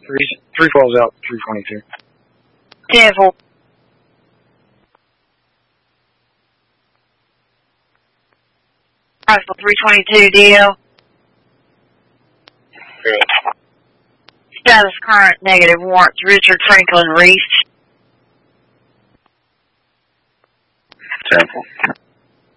Three falls out, 322. 10-4. Rifle 322 DL. Status current negative. Warrants Richard Franklin Reese. 10-4.